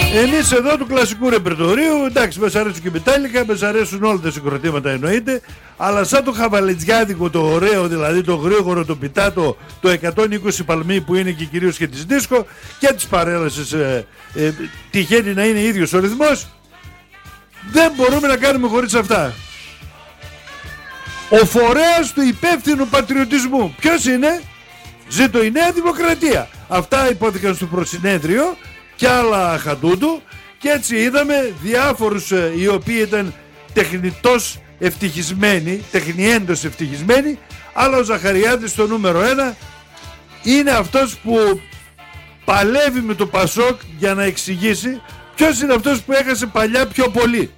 Εμείς εδώ του κλασικού ρεπερτορίου, εντάξει, μας αρέσουν και μετάλλικα, μας αρέσουν όλα τα συγκροτήματα εννοείται, αλλά σαν το χαβαλετζιάδικο, το ωραίο, δηλαδή το γρήγορο, το πιτάτο, το 120 παλμί που είναι και κυρίως και της δίσκο και της παρέλασης, τυχαίνει να είναι ίδιος ο ρυθμός, δεν μπορούμε να κάνουμε χωρίς αυτά. Ο φορέας του υπεύθυνου πατριωτισμού ποιος είναι? Ζήτω η Νέα Δημοκρατία. Αυτά υπόθηκαν στο προσυνέδριο και άλλα χαντούντου, και έτσι είδαμε διάφορους οι οποίοι ήταν τεχνητός ευτυχισμένοι, τεχνιέντος ευτυχισμένοι, αλλά ο Ζαχαριάδης το νούμερο 1 είναι αυτός που παλεύει με το Πασόκ για να εξηγήσει ποιος είναι αυτός που έχασε παλιά πιο πολύ.